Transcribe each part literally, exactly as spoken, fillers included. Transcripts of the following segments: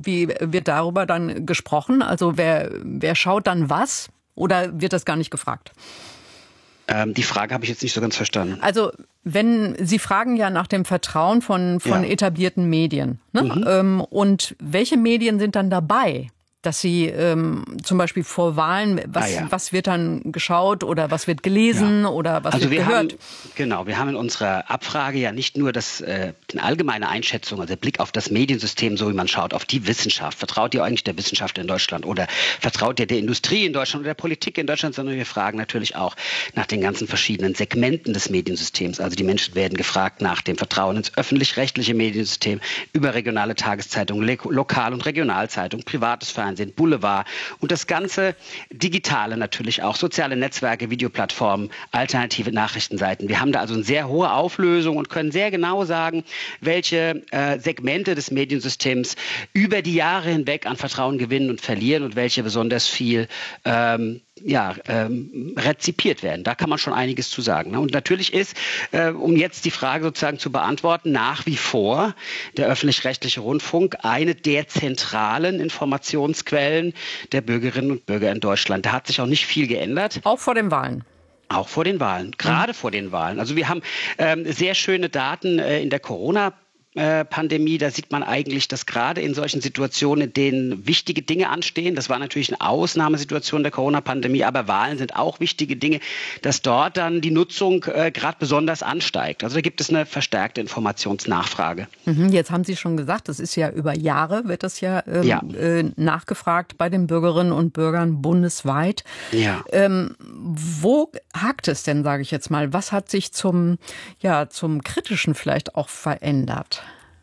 wie wird darüber dann gesprochen? Also wer, wer schaut dann was? Oder wird das gar nicht gefragt? Ähm, die Frage habe ich jetzt nicht so ganz verstanden. Also wenn Sie fragen ja nach dem Vertrauen von, von Ja. etablierten Medien. Ne? Mhm. Ähm, und welche Medien sind dann dabei? Dass Sie ähm, zum Beispiel vor Wahlen, was, Ah, ja. was wird dann geschaut oder was wird gelesen Ja. oder was also wird wir gehört? Haben, genau, wir haben in unserer Abfrage ja nicht nur das, äh, eine allgemeine Einschätzung, also der Blick auf das Mediensystem, so wie man schaut, auf die Wissenschaft. Vertraut ihr eigentlich der Wissenschaft in Deutschland oder vertraut ihr der Industrie in Deutschland oder der Politik in Deutschland, sondern wir fragen natürlich auch nach den ganzen verschiedenen Segmenten des Mediensystems. Also die Menschen werden gefragt nach dem Vertrauen ins öffentlich-rechtliche Mediensystem, über regionale Tageszeitungen, Le- Lokal- und Regionalzeitungen, privates Fernsehen, Boulevard und das ganze Digitale natürlich auch, soziale Netzwerke, Videoplattformen, alternative Nachrichtenseiten. Wir haben da also eine sehr hohe Auflösung und können sehr genau sagen, welche äh, Segmente des Mediensystems über die Jahre hinweg an Vertrauen gewinnen und verlieren und welche besonders viel ähm, ja, ähm, rezipiert werden. Da kann man schon einiges zu sagen. Ne? Und natürlich ist, äh, um jetzt die Frage sozusagen zu beantworten, nach wie vor der öffentlich-rechtliche Rundfunk eine der zentralen Informationsquellen der Bürgerinnen und Bürger in Deutschland. Da hat sich auch nicht viel geändert. Auch vor den Wahlen? Auch vor den Wahlen, gerade mhm. vor den Wahlen. Also wir haben ähm, sehr schöne Daten äh, in der Corona- Pandemie, da sieht man eigentlich, dass gerade in solchen Situationen, in denen wichtige Dinge anstehen, das war natürlich eine Ausnahmesituation der Corona-Pandemie, aber Wahlen sind auch wichtige Dinge, dass dort dann die Nutzung äh, gerade besonders ansteigt. Also da gibt es eine verstärkte Informationsnachfrage. Mhm, jetzt haben Sie schon gesagt, das ist ja über Jahre, wird das ja, ähm, ja. Äh, nachgefragt bei den Bürgerinnen und Bürgern bundesweit. Ja. Ähm, wo hakt es denn, sage ich jetzt mal? Was hat sich zum, ja, zum Kritischen vielleicht auch verändert?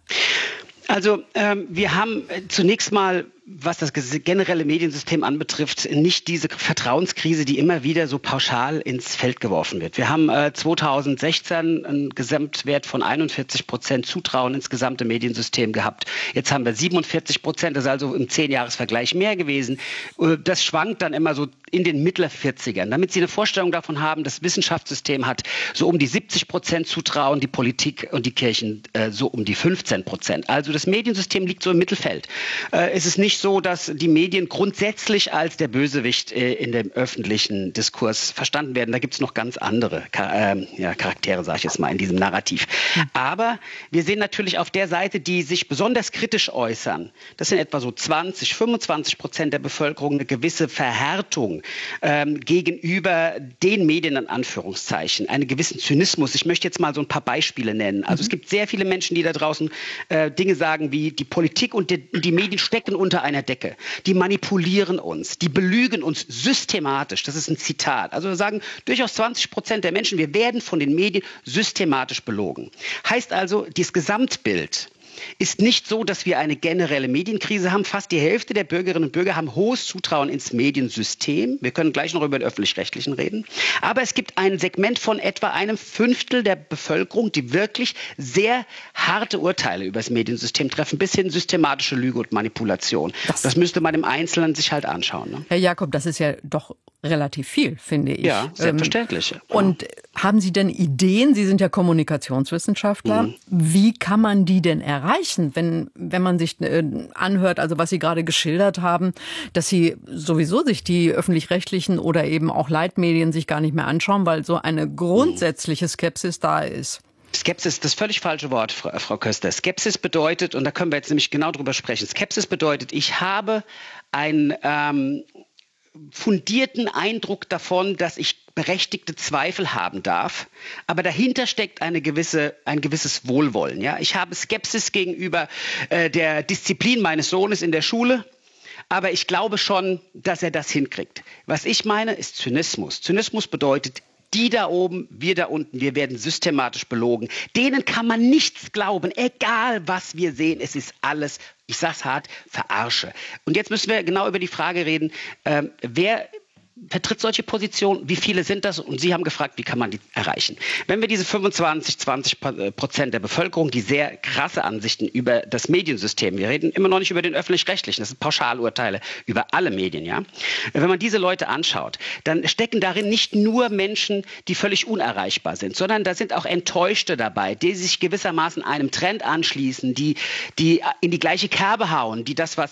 Also ähm, wir haben zunächst mal, was das generelle Mediensystem anbetrifft, nicht diese Vertrauenskrise, die immer wieder so pauschal ins Feld geworfen wird. Wir haben äh, zweitausendsechzehn einen Gesamtwert von einundvierzig Prozent Zutrauen ins gesamte Mediensystem gehabt. Jetzt haben wir siebenundvierzig Prozent, das ist also im Zehn-Jahres-Vergleich mehr gewesen. Das schwankt dann immer so in den Mittler-vierzigern. Damit Sie eine Vorstellung davon haben, das Wissenschaftssystem hat so um die siebzig Prozent Zutrauen, die Politik und die Kirchen äh, so um die fünfzehn Prozent. Also das Mediensystem liegt so im Mittelfeld. Äh, es ist nicht so, dass die Medien grundsätzlich als der Bösewicht äh, in dem öffentlichen Diskurs verstanden werden. Da gibt es noch ganz andere Char- äh, ja, Charaktere, sage ich jetzt mal, in diesem Narrativ. Aber wir sehen natürlich auf der Seite, die sich besonders kritisch äußern, das sind etwa so zwanzig, fünfundzwanzig Prozent der Bevölkerung, eine gewisse Verhärtung ähm, gegenüber den Medien, in Anführungszeichen, einen gewissen Zynismus. Ich möchte jetzt mal so ein paar Beispiele nennen. Also mhm. es gibt sehr viele Menschen, die da draußen äh, Dinge sagen wie, die Politik und die, die Medien stecken unter einer Decke. Die manipulieren uns, die belügen uns systematisch. Das ist ein Zitat. Also wir sagen durchaus zwanzig Prozent der Menschen, wir werden von den Medien systematisch belogen. Heißt also, das Gesamtbild ist nicht so, dass wir eine generelle Medienkrise haben. Fast die Hälfte der Bürgerinnen und Bürger haben hohes Zutrauen ins Mediensystem. Wir können gleich noch über den Öffentlich-Rechtlichen reden. Aber es gibt ein Segment von etwa einem Fünftel der Bevölkerung, die wirklich sehr harte Urteile über das Mediensystem treffen, bis hin systematische Lüge und Manipulation. Das, das müsste man im Einzelnen sich halt anschauen. Ne? Herr Jakob, das ist ja doch relativ viel, finde ich. Ja, selbstverständlich. Ähm, und haben Sie denn Ideen? Sie sind ja Kommunikationswissenschaftler. Mhm. Wie kann man die denn erreichen, wenn, wenn man sich äh, anhört, also was Sie gerade geschildert haben, dass Sie sowieso sich die öffentlich-rechtlichen oder eben auch Leitmedien sich gar nicht mehr anschauen, weil so eine grundsätzliche Skepsis da ist? Skepsis, das völlig falsche Wort, Frau, Frau Köster. Skepsis bedeutet, und da können wir jetzt nämlich genau drüber sprechen, Skepsis bedeutet, ich habe ein ähm, fundierten Eindruck davon, dass ich berechtigte Zweifel haben darf, aber dahinter steckt eine gewisse, ein gewisses Wohlwollen. Ja? Ich habe Skepsis gegenüber äh, der Disziplin meines Sohnes in der Schule, aber ich glaube schon, dass er das hinkriegt. Was ich meine, ist Zynismus. Zynismus bedeutet, die da oben, wir da unten, wir werden systematisch belogen. Denen kann man nichts glauben, egal was wir sehen. Es ist alles, ich sag's hart, Verarsche. Und jetzt müssen wir genau über die Frage reden, ähm, wer vertritt solche Positionen, wie viele sind das? Und Sie haben gefragt, wie kann man die erreichen? Wenn wir diese fünfundzwanzig, zwanzig Prozent der Bevölkerung, die sehr krasse Ansichten über das Mediensystem, wir reden immer noch nicht über den Öffentlich-Rechtlichen, das sind Pauschalurteile über alle Medien, ja. Wenn man diese Leute anschaut, dann stecken darin nicht nur Menschen, die völlig unerreichbar sind, sondern da sind auch Enttäuschte dabei, die sich gewissermaßen einem Trend anschließen, die, die in die gleiche Kerbe hauen, die das, was